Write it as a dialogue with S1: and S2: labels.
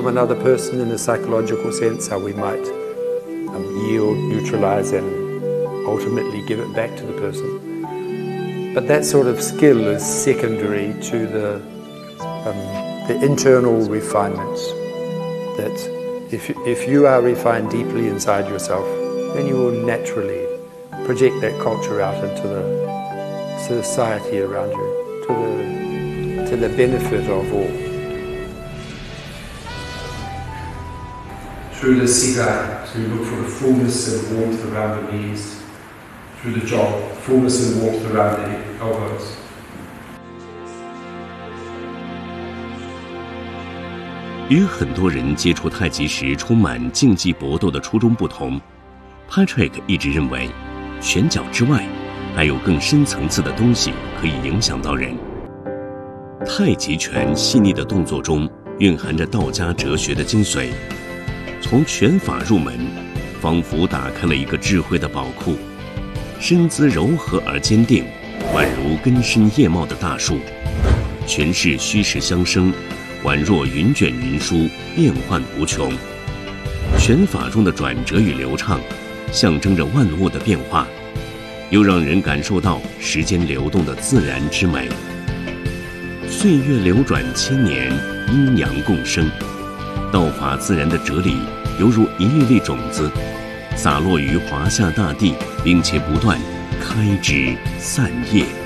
S1: from another person in a psychological sense, how we might yield, neutralize, and ultimately give it back to the person. But that sort of skill is secondary to the internal refinements. That if you are refined deeply inside yourself, then you will naturally project that culture out into the society around you, to the benefit of all.
S2: Through the sigai, to look for the fullness and warmth around the knees. Through the jaw, fullness and warmth around the elbows.
S3: 与很多人接触太极时充满竞技搏斗的初衷不同 ，Patrick 一直认为，拳脚之外，还有更深层次的东西可以影响到人。太极拳细腻的动作中蕴含着道家哲学的精髓，从拳法入门，仿佛打开了一个智慧的宝库。身姿柔和而坚定，宛如根深叶茂的大树，拳势虚实相生，宛若云卷云舒，变幻无穷。拳法中的转折与流畅，象征着万物的变化，又让人感受到时间流动的自然之美。岁月流转千年，阴阳共生，道法自然的哲理犹如一粒粒种子，洒落于华夏大地，并且不断开枝散叶。